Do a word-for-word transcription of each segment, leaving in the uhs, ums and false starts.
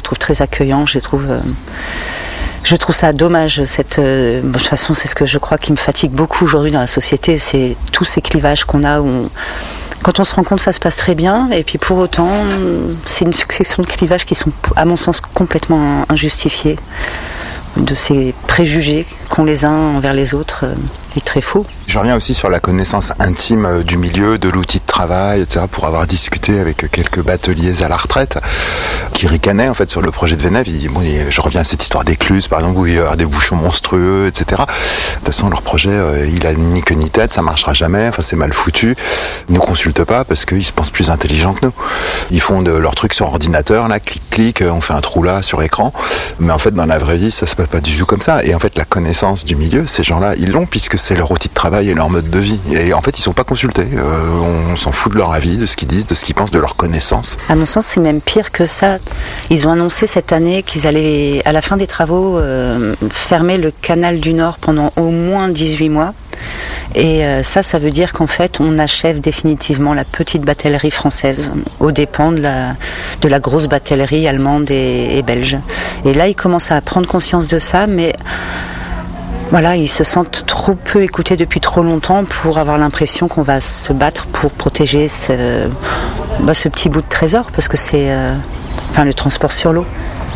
trouve très accueillants, je les trouve... Euh, Je trouve ça dommage. Cette, euh, de toute façon, c'est ce que je crois qui me fatigue beaucoup aujourd'hui dans la société, c'est tous ces clivages qu'on a où on, quand on se rend compte, ça se passe très bien, et puis pour autant, c'est une succession de clivages qui sont, à mon sens, complètement injustifiés, de ces préjugés qu'ont les uns envers les autres, euh, est très faux. Je reviens aussi sur la connaissance intime du milieu, de l'outil de travail, et cetera, pour avoir discuté avec quelques bateliers à la retraite qui ricanaient en fait sur le projet de Venève. Ils disent, bon, je reviens à cette histoire d'écluses, par exemple, où il y a des bouchons monstrueux, et cetera. De toute façon, leur projet, euh, il a ni queue ni tête, ça marchera jamais, enfin c'est mal foutu. Ils nous consultent pas parce qu'ils se pensent plus intelligents que nous. Ils font de leurs trucs sur ordinateur, là, clic clic, on fait un trou là sur écran. Mais en fait, dans la vraie vie, ça se passe pas du tout comme ça. Et en fait, la connaissance du milieu, ces gens-là, ils l'ont puisque c'est leur outil de travail et leur mode de vie. Et en fait, ils sont pas consultés. Euh, on s'en fout de leur avis, de ce qu'ils disent, de ce qu'ils pensent, de leur connaissance. À mon sens, c'est même pire que ça. Ils ont annoncé cette année qu'ils allaient, à la fin des travaux, euh, fermer le canal du Nord pendant au moins dix-huit mois. Et euh, ça, ça veut dire qu'en fait, on achève définitivement la petite batellerie française aux dépens de la, de la grosse batellerie allemande et, et belge. Et là, ils commencent à prendre conscience de ça, mais voilà, ils se sentent trop peu écoutés depuis trop longtemps pour avoir l'impression qu'on va se battre pour protéger ce, bah, ce petit bout de trésor, parce que c'est euh, enfin, le transport sur l'eau.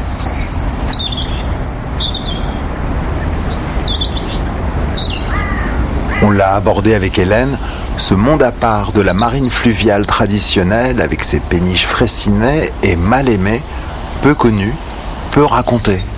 On l'a abordé avec Hélène, ce monde à part de la marine fluviale traditionnelle avec ses péniches fraissinet est mal aimé, peu connu, peu raconté.